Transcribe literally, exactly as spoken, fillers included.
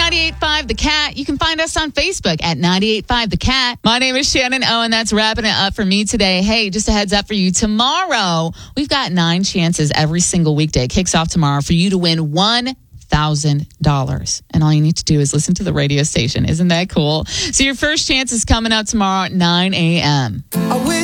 ninety-eight point five The Cat. You can find us on Facebook at ninety-eight point five The Cat. My name is Shannon Owen. That's wrapping it up for me today. Hey, just a heads up for you. Tomorrow, we've got nine chances every single weekday. It kicks off tomorrow for you to win one thousand dollars. And all you need to do is listen to the radio station. Isn't that cool? So your first chance is coming up tomorrow at nine a.m.